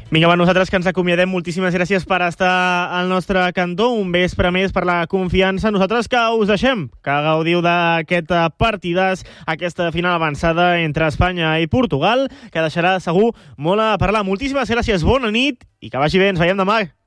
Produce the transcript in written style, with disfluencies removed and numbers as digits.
Vinga, va, nosaltres que ens acomiadem, moltíssimes gràcies per estar al nostre cantó, un vespre més per la confiança. Nosaltres que us deixem, que gaudiu d'aquest partidàs, aquesta final avançada entre Espanya i Portugal, que deixarà segur molt a parlar. Moltíssimes gràcies, bona nit i que vagi bé, ens veiem demà.